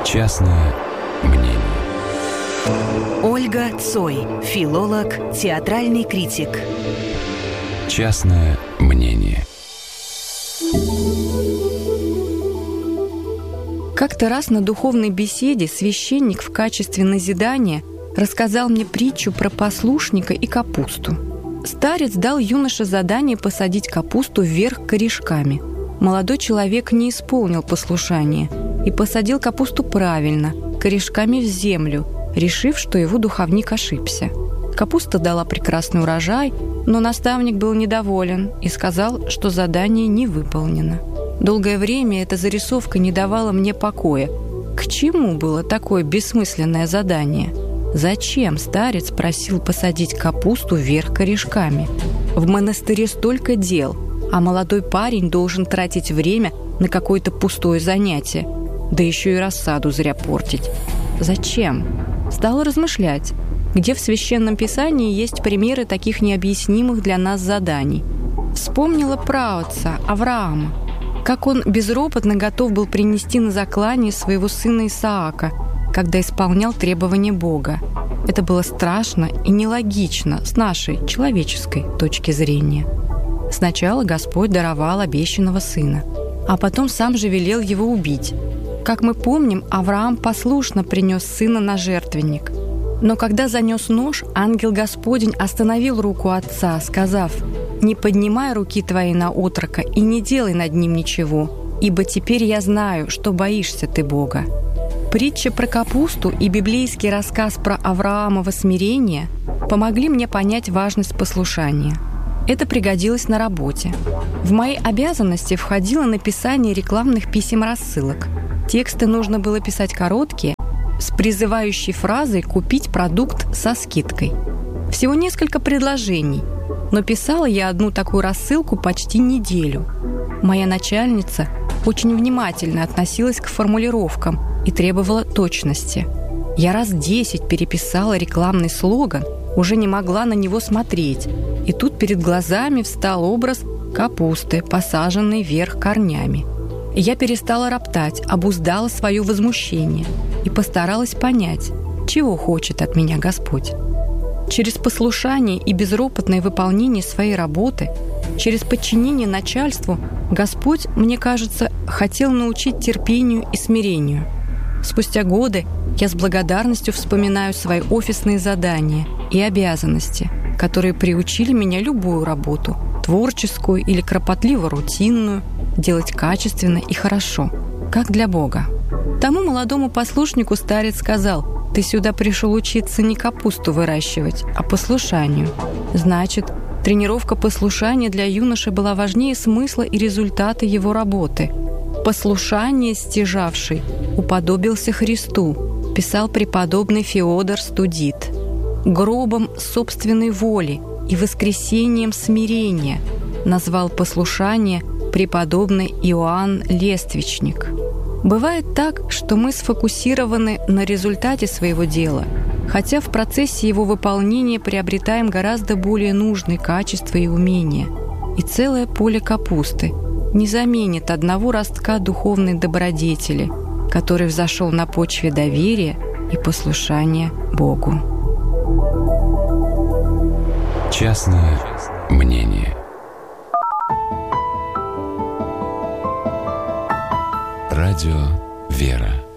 Частное мнение. Ольга Цой, филолог, театральный критик. Частное мнение. Как-то раз на духовной беседе священник в качестве назидания рассказал мне притчу про послушника и капусту. Старец дал юноше задание посадить капусту вверх корешками. Молодой человек не исполнил послушание и посадил капусту правильно, корешками в землю, решив, что его духовник ошибся. Капуста дала прекрасный урожай, но наставник был недоволен и сказал, что задание не выполнено. Долгое время эта зарисовка не давала мне покоя. К чему было такое бессмысленное задание? Зачем старец просил посадить капусту вверх корешками? В монастыре столько дел, а молодой парень должен тратить время на какое-то пустое занятие, да еще и рассаду зря портить. Зачем? Стала размышлять, где в Священном Писании есть примеры таких необъяснимых для нас заданий. Вспомнила праотца Авраама, как он безропотно готов был принести на заклание своего сына Исаака, когда исполнял требования Бога. Это было страшно и нелогично с нашей человеческой точки зрения. Сначала Господь даровал обещанного сына, а потом сам же велел его убить. Как мы помним, Авраам послушно принес сына на жертвенник. Но когда занес нож, ангел Господень остановил руку отца, сказав: «Не поднимай руки твои на отрока и не делай над ним ничего, ибо теперь я знаю, что боишься ты Бога». Притча про капусту и библейский рассказ про Авраамово смирение помогли мне понять важность послушания. Это пригодилось на работе. В мои обязанности входило написание рекламных писем-рассылок. Тексты нужно было писать короткие, с призывающей фразой «купить продукт со скидкой». Всего несколько предложений, но писала я одну такую рассылку почти неделю. Моя начальница очень внимательно относилась к формулировкам и требовала точности. Я раз 10 переписала рекламный слоган, уже не могла на него смотреть, и тут перед глазами встал образ капусты, посаженной вверх корнями. Я перестала роптать, обуздала свое возмущение и постаралась понять, чего хочет от меня Господь. Через послушание и безропотное выполнение своей работы, через подчинение начальству, Господь, мне кажется, хотел научить терпению и смирению. Спустя годы я с благодарностью вспоминаю свои офисные задания и обязанности, которые приучили меня любую работу, творческую или кропотливо-рутинную, делать качественно и хорошо, как для Бога. Тому молодому послушнику старец сказал: «Ты сюда пришел учиться не капусту выращивать, а послушанию». Значит, тренировка послушания для юноши была важнее смысла и результата его работы. «Послушание стяжавший уподобился Христу», писал преподобный Феодор Студит. «Гробом собственной воли и воскресением смирения» назвал послушание преподобный Иоанн Лествичник. Бывает так, что мы сфокусированы на результате своего дела, хотя в процессе его выполнения приобретаем гораздо более нужные качества и умения. И целое поле капусты не заменит одного ростка духовной добродетели, который взошел на почве доверия и послушания Богу. Частное мнение. Радио «Вера».